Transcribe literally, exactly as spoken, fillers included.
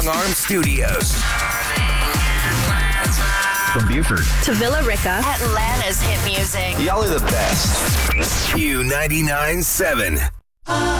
Arm Studios. From Buford to Villa Rica, Atlanta's hit music. Y'all are the best. Q ninety-nine point seven.